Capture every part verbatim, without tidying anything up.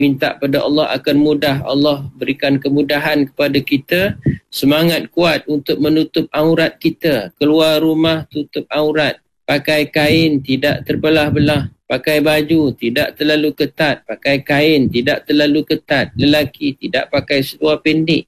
minta pada Allah akan mudah. Allah berikan kemudahan kepada kita. Semangat kuat untuk menutup aurat kita. Keluar rumah tutup aurat. Pakai kain tidak terbelah-belah. Pakai baju tidak terlalu ketat. Pakai kain tidak terlalu ketat. Lelaki tidak pakai seluar pendek.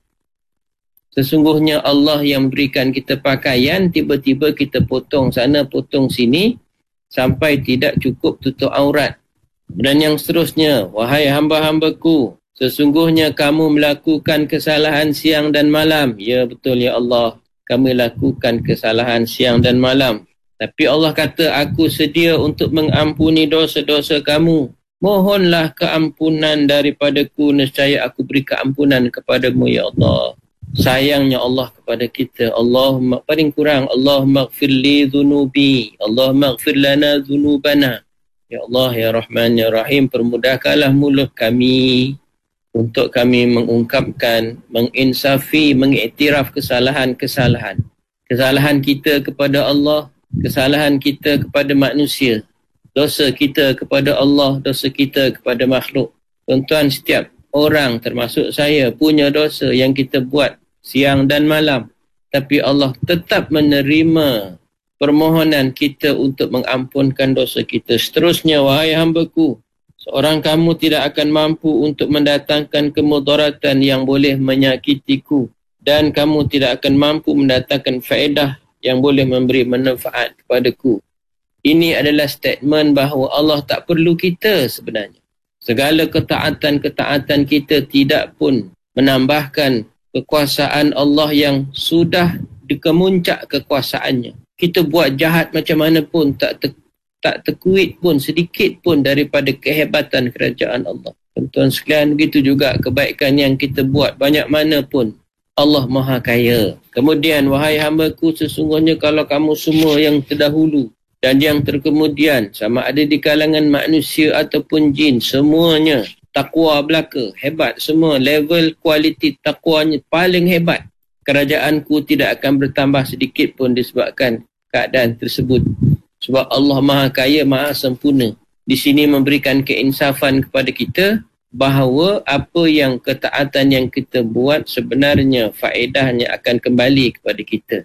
Sesungguhnya Allah yang berikan kita pakaian, tiba-tiba kita potong sana, potong sini, sampai tidak cukup tutup aurat. Dan yang seterusnya, wahai hamba-hambaku, sesungguhnya kamu melakukan kesalahan siang dan malam. Ya betul ya Allah, kami lakukan kesalahan siang dan malam. Tapi Allah kata, aku sedia untuk mengampuni dosa-dosa kamu. Mohonlah keampunan daripadaku, nescaya aku beri keampunan kepadamu ya Allah. Sayangnya Allah kepada kita. Allahumma, paling kurang, Allahumma gfir li dhunubi, Allahumma gfir lana dhunubana. Ya Allah, ya Rahman, ya Rahim, permudahkanlah mulut kami untuk kami mengungkapkan, menginsafi, mengiktiraf kesalahan-kesalahan. Kesalahan kita kepada Allah, kesalahan kita kepada manusia, dosa kita kepada Allah, dosa kita kepada makhluk. Tuan-tuan, setiap orang termasuk saya punya dosa yang kita buat siang dan malam. Tapi Allah tetap menerima permohonan kita untuk mengampunkan dosa kita. Seterusnya, wahai hambaku, seorang kamu tidak akan mampu untuk mendatangkan kemudaratan yang boleh menyakitiku. Dan kamu tidak akan mampu mendatangkan faedah yang boleh memberi manfaat kepadaku. Ini adalah statement bahawa Allah tak perlu kita sebenarnya. Segala ketaatan-ketaatan kita tidak pun menambahkan kekuasaan Allah yang sudah dikemuncak kekuasaannya. Kita buat jahat macam mana pun, tak te- tak terkuit pun sedikit pun daripada kehebatan kerajaan Allah. Tuan-tuan sekalian, begitu juga kebaikan yang kita buat banyak mana pun, Allah Maha Kaya. Kemudian, wahai hambaku, sesungguhnya kalau kamu semua yang terdahulu dan yang terkemudian, sama ada di kalangan manusia ataupun jin, semuanya takwa belaka, hebat semua, level kualiti takwanya paling hebat. Kerajaanku tidak akan bertambah sedikit pun disebabkan keadaan tersebut. Sebab Allah Maha Kaya, Maha Sempurna. Di sini memberikan keinsafan kepada kita bahawa apa yang ketaatan yang kita buat sebenarnya faedahnya akan kembali kepada kita.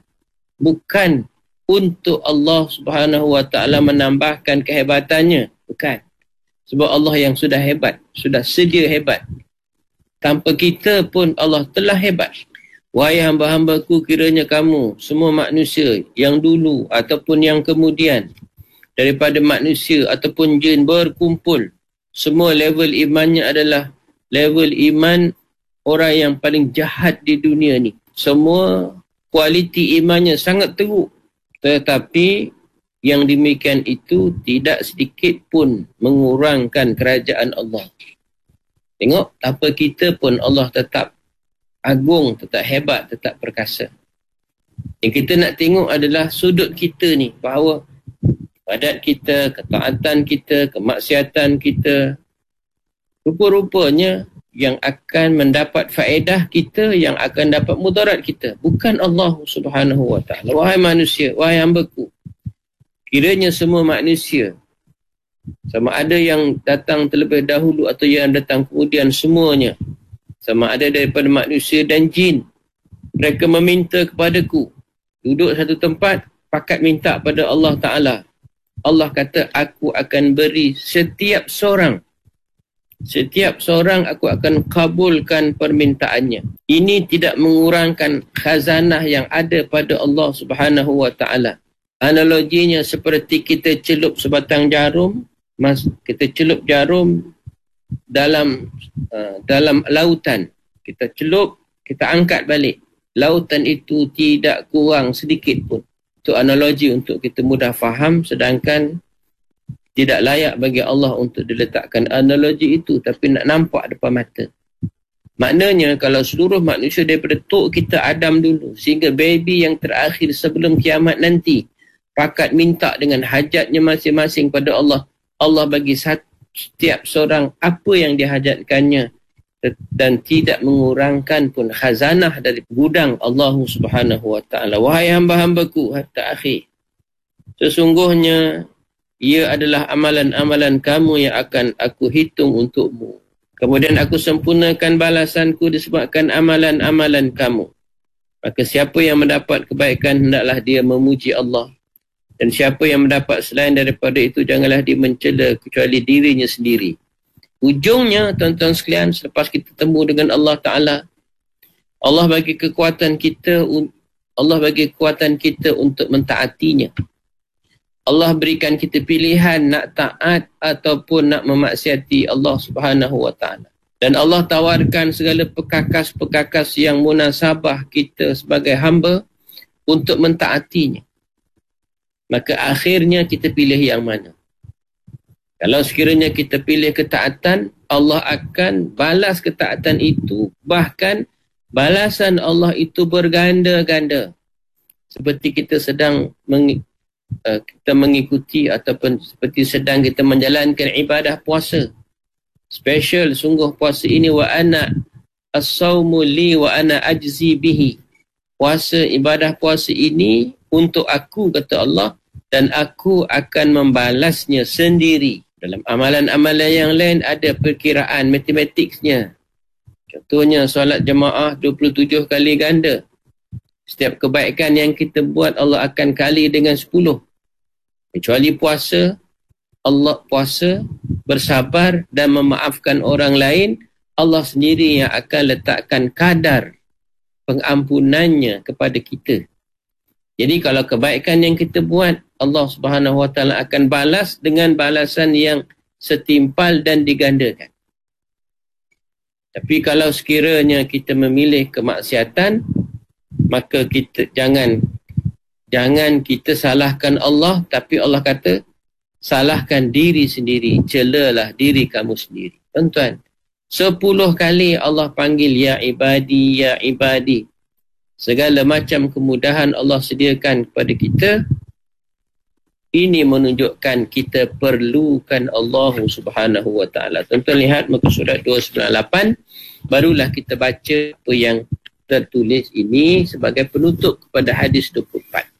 Bukan untuk Allah Subhanahu Wa Taala menambahkan kehebatannya. Bukan. Sebab Allah yang sudah hebat, sudah sedia hebat. Tanpa kita pun Allah telah hebat. Wahai hamba-hambaku, kiranya kamu, semua manusia yang dulu ataupun yang kemudian, daripada manusia ataupun jin berkumpul, semua level imannya adalah level iman orang yang paling jahat di dunia ni. Semua kualiti imannya sangat teruk. Tetapi yang demikian itu tidak sedikit pun mengurangkan kerajaan Allah. Tengok, tanpa kita pun Allah tetap agung, tetap hebat, tetap perkasa. Yang kita nak tengok adalah sudut kita ni, bahawa ibadat kita, ketaatan kita, kemaksiatan kita, rupa-rupanya yang akan mendapat faedah kita, yang akan dapat mudarat kita, bukan Allah Subhanahu Wa Taala. Wahai manusia, wahai hambaku, kiranya semua manusia, sama ada yang datang terlebih dahulu atau yang datang kemudian, semuanya, sama ada daripada manusia dan jin, mereka meminta kepadaku, duduk satu tempat, pakat minta pada Allah Ta'ala. Allah kata, aku akan beri setiap seorang, setiap seorang aku akan kabulkan permintaannya. Ini tidak mengurangkan khazanah yang ada pada Allah Subhanahu Wa Ta'ala. Analoginya seperti kita celup sebatang jarum, mas, kita celup jarum dalam uh, dalam lautan. Kita celup, kita angkat balik. Lautan itu tidak kurang sedikit pun. Itu analogi untuk kita mudah faham, sedangkan tidak layak bagi Allah untuk diletakkan analogi itu, tapi nak nampak depan mata. Maknanya kalau seluruh manusia daripada tok kita Adam dulu sehingga baby yang terakhir sebelum kiamat nanti pakat minta dengan hajatnya masing-masing pada Allah, Allah bagi setiap seorang apa yang dihajatkannya dan tidak mengurangkan pun khazanah dari gudang Allah Subhanahu Wa Taala. Wahai hamba-hambaku, hatta akhir, sesungguhnya ia adalah amalan-amalan kamu yang akan aku hitung untukmu. Kemudian aku sempurnakan balasanku disebabkan amalan-amalan kamu. Maka siapa yang mendapat kebaikan, hendaklah dia memuji Allah. Dan siapa yang mendapat selain daripada itu, janganlah dia mencela kecuali dirinya sendiri. Ujungnya, tuan-tuan sekalian, selepas kita temu dengan Allah Ta'ala, Allah bagi kekuatan kita, Allah bagi kekuatan kita untuk mentaatinya. Allah berikan kita pilihan nak taat ataupun nak memaksiati Allah Subhanahu wa taala. Dan Allah tawarkan segala perkakas-perkakas yang munasabah kita sebagai hamba untuk mentaatinya. Maka akhirnya kita pilih yang mana? Kalau sekiranya kita pilih ketaatan, Allah akan balas ketaatan itu. Bahkan balasan Allah itu berganda-ganda. Seperti kita sedang meng, uh, kita mengikuti ataupun seperti sedang kita menjalankan ibadah puasa. Special sungguh puasa ini, wa ana as-sawmu li wa ana ajzi bihi. Puasa, ibadah puasa ini untuk aku, kata Allah, dan aku akan membalasnya sendiri. Dalam amalan-amalan yang lain ada perkiraan matematiknya. Contohnya solat jemaah dua puluh tujuh kali ganda. Setiap kebaikan yang kita buat Allah akan kali dengan sepuluh. Kecuali puasa, Allah puasa, bersabar dan memaafkan orang lain, Allah sendiri yang akan letakkan kadar pengampunannya kepada kita. Jadi kalau kebaikan yang kita buat, Allah Subhanahu wa taala akan balas dengan balasan yang setimpal dan digandakan. Tapi kalau sekiranya kita memilih kemaksiatan, maka kita jangan jangan kita salahkan Allah, tapi Allah kata salahkan diri sendiri, celalah diri kamu sendiri. Tuan-tuan, sepuluh kali Allah panggil ya ibadi, ya ibadi. Segala macam kemudahan Allah sediakan kepada kita. Ini menunjukkan kita perlukan Allah Subhanahu wa taala. Tuan-tuan lihat muka surat dua sembilan lapan, barulah kita baca apa yang tertulis ini sebagai penutup kepada hadis dua puluh empat.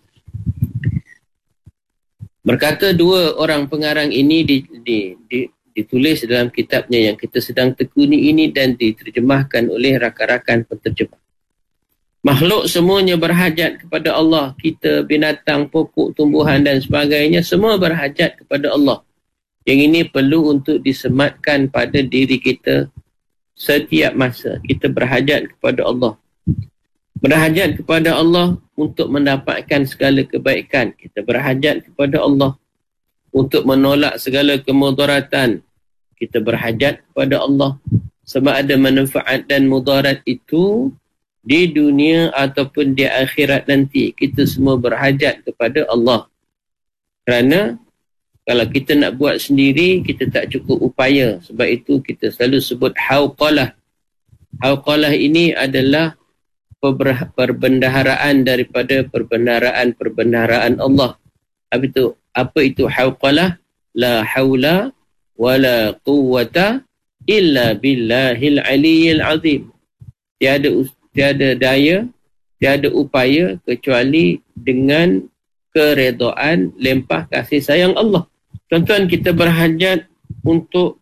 Berkata dua orang pengarang ini di, di, di, ditulis dalam kitabnya yang kita sedang tekuni ini dan diterjemahkan oleh rakan-rakan penterjemah. Makhluk semuanya berhajat kepada Allah. Kita, binatang, pokok, tumbuhan dan sebagainya, semua berhajat kepada Allah. Yang ini perlu untuk disematkan pada diri kita setiap masa. Kita berhajat kepada Allah. Berhajat kepada Allah untuk mendapatkan segala kebaikan. Kita berhajat kepada Allah untuk menolak segala kemudaratan. Kita berhajat kepada Allah sebab ada manfaat dan mudarat itu di dunia ataupun di akhirat nanti. Kita semua berhajat kepada Allah. Kerana kalau kita nak buat sendiri, kita tak cukup upaya. Sebab itu kita selalu sebut hauqalah. Hauqalah ini adalah perbendaharaan daripada perbendaharaan-perbendaharaan Allah. Apa itu? Apa itu hauqalah? La haula wa la quwwata illa billahil aliyyil azim. Tiada tiada daya, tiada upaya kecuali dengan keredaan lempah kasih sayang Allah. Tuan-tuan, kita berhajat untuk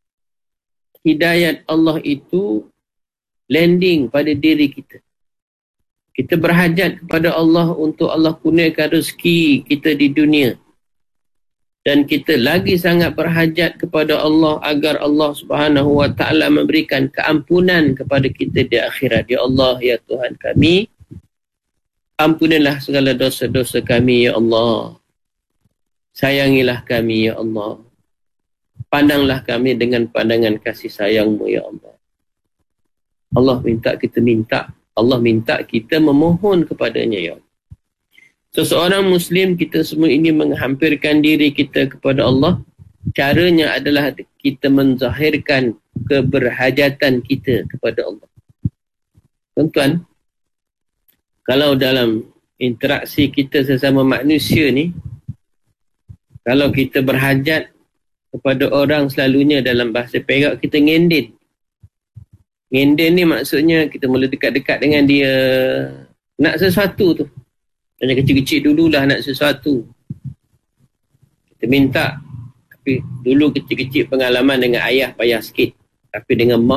hidayat Allah itu landing pada diri kita. Kita berhajat kepada Allah untuk Allah kurniakan rezeki kita di dunia. Dan kita lagi sangat berhajat kepada Allah agar Allah Subhanahu wa taala memberikan keampunan kepada kita di akhirat. Ya Allah, ya Tuhan kami, ampunilah segala dosa-dosa kami, ya Allah. Sayangilah kami, ya Allah. Pandanglah kami dengan pandangan kasih sayang-Mu, ya Allah. Allah minta kita minta. Allah minta kita memohon kepadanya, ya Allah. Seseorang Muslim, kita semua ini menghampirkan diri kita kepada Allah. Caranya adalah kita menzahirkan keberhajatan kita kepada Allah. Tuan-tuan, kalau dalam interaksi kita sesama manusia ni, kalau kita berhajat kepada orang, selalunya dalam bahasa Perak kita ngendin. Ngendin ni maksudnya kita mula dekat-dekat dengan dia, nak sesuatu tu. Dan kecil-kecil dululah nak sesuatu. Kita minta. Tapi dulu kecil-kecil pengalaman dengan ayah payah sikit. Tapi dengan